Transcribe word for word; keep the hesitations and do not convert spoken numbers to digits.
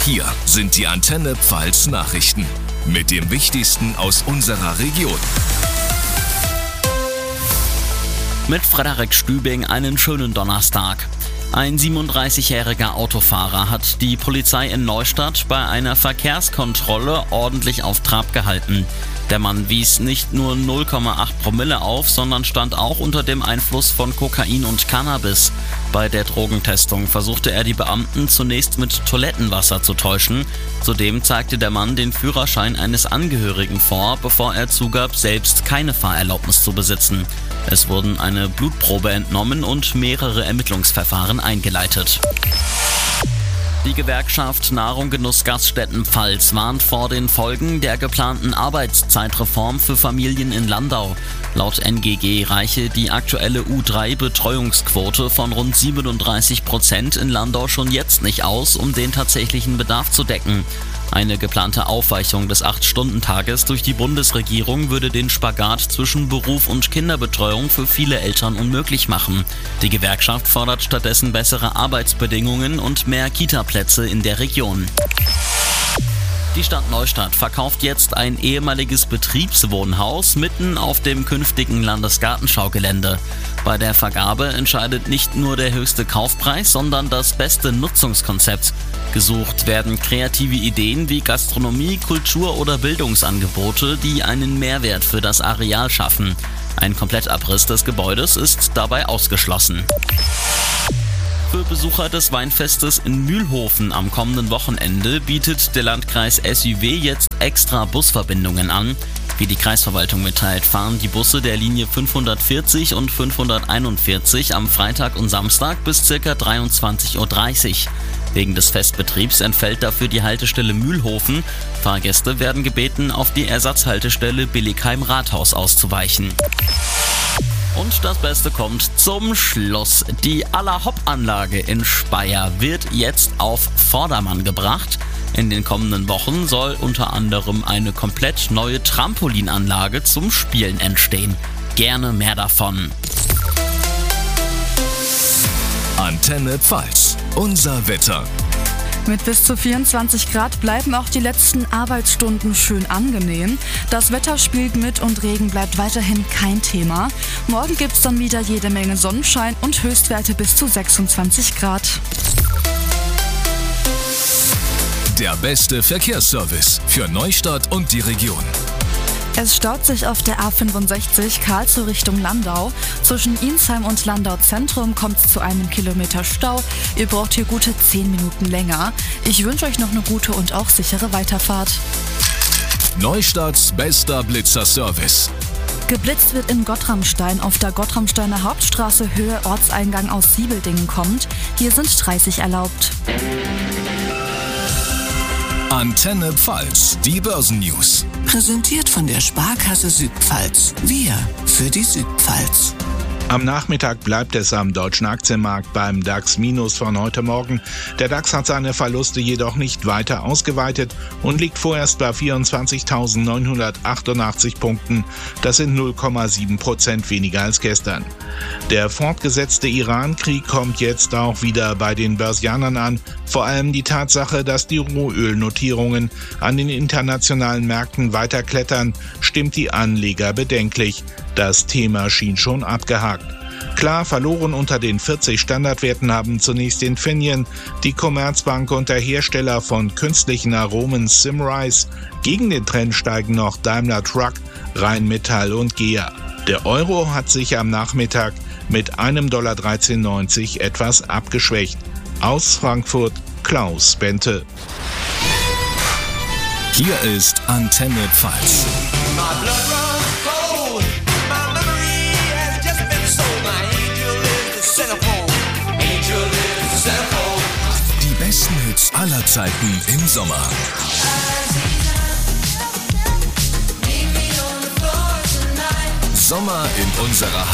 Hier sind die Antenne Pfalz Nachrichten mit dem Wichtigsten aus unserer Region. Mit Frederik Stübing einen schönen Donnerstag. Ein siebenunddreißigjähriger Autofahrer hat die Polizei in Neustadt bei einer Verkehrskontrolle ordentlich auf Trab gehalten. Der Mann wies nicht nur null Komma acht Promille auf, sondern stand auch unter dem Einfluss von Kokain und Cannabis. Bei der Drogentestung versuchte er die Beamten zunächst mit Toilettenwasser zu täuschen. Zudem zeigte der Mann den Führerschein eines Angehörigen vor, bevor er zugab, selbst keine Fahrerlaubnis zu besitzen. Es wurden eine Blutprobe entnommen und mehrere Ermittlungsverfahren eingeleitet. Die Gewerkschaft Nahrung Genuss Gaststätten Pfalz warnt vor den Folgen der geplanten Arbeitszeitreform für Familien in Landau. Laut N G G reiche die aktuelle U drei Betreuungsquote von rund siebenunddreißig Prozent in Landau schon jetzt nicht aus, um den tatsächlichen Bedarf zu decken. Eine geplante Aufweichung des acht-Stunden-Tages durch die Bundesregierung würde den Spagat zwischen Beruf und Kinderbetreuung für viele Eltern unmöglich machen. Die Gewerkschaft fordert stattdessen bessere Arbeitsbedingungen und mehr Kita-Plätze in der Region. Die Stadt Neustadt verkauft jetzt ein ehemaliges Betriebswohnhaus mitten auf dem künftigen Landesgartenschaugelände. Bei der Vergabe entscheidet nicht nur der höchste Kaufpreis, sondern das beste Nutzungskonzept. Gesucht werden kreative Ideen wie Gastronomie, Kultur- oder Bildungsangebote, die einen Mehrwert für das Areal schaffen. Ein Komplettabriss des Gebäudes ist dabei ausgeschlossen. Für Besucher des Weinfestes in Mühlhofen am kommenden Wochenende bietet der Landkreis S U W jetzt extra Busverbindungen an. Wie die Kreisverwaltung mitteilt, fahren die Busse der Linie fünfhundertvierzig und fünfhunderteinundvierzig am Freitag und Samstag bis ca. dreiundzwanzig Uhr dreißig. Wegen des Festbetriebs entfällt dafür die Haltestelle Mühlhofen. Fahrgäste werden gebeten, auf die Ersatzhaltestelle Billigheim-Rathaus auszuweichen. Und das Beste kommt zum Schluss. Die Allerhopp-Anlage in Speyer wird jetzt auf Vordermann gebracht. In den kommenden Wochen soll unter anderem eine komplett neue Trampolinanlage zum Spielen entstehen. Gerne mehr davon. Antenne Pfalz, unser Wetter. Mit bis zu vierundzwanzig Grad bleiben auch die letzten Arbeitsstunden schön angenehm. Das Wetter spielt mit und Regen bleibt weiterhin kein Thema. Morgen gibt's dann wieder jede Menge Sonnenschein und Höchstwerte bis zu sechsundzwanzig Grad. Der beste Verkehrsservice für Neustadt und die Region. Es staut sich auf der A fünfundsechzig Karlsruhe Richtung Landau. Zwischen Insheim und Landau Zentrum kommt es zu einem Kilometer Stau. Ihr braucht hier gute zehn Minuten länger. Ich wünsche euch noch eine gute und auch sichere Weiterfahrt. Neustadts bester Blitzerservice. Geblitzt wird in Gottramstein auf der Gottramsteiner Hauptstraße Höhe Ortseingang aus Siebeldingen kommt. Hier sind dreißig erlaubt. Antenne Pfalz, die Börsennews. Präsentiert von der Sparkasse Südpfalz. Wir für die Südpfalz. Am Nachmittag bleibt es am deutschen Aktienmarkt beim DAX-Minus von heute Morgen. Der DAX hat seine Verluste jedoch nicht weiter ausgeweitet und liegt vorerst bei vierundzwanzigtausendneunhundertachtundachtzig Punkten. Das sind null Komma sieben Prozent weniger als gestern. Der fortgesetzte Iran-Krieg kommt jetzt auch wieder bei den Börsianern an. Vor allem die Tatsache, dass die Rohölnotierungen an den internationalen Märkten weiter klettern, stimmt die Anleger bedenklich. Das Thema schien schon abgehakt. Klar verloren unter den vierzig Standardwerten haben zunächst Infineon, die Commerzbank und der Hersteller von künstlichen Aromen Symrise. Gegen den Trend steigen noch Daimler Truck, Rheinmetall und G E A. Der Euro hat sich am Nachmittag mit einem Dollar dreizehn neunzig etwas abgeschwächt. Aus Frankfurt Klaus Bente. Hier ist Antenne Pfalz. Die besten Hits aller Zeiten im Sommer. Sommer in unserer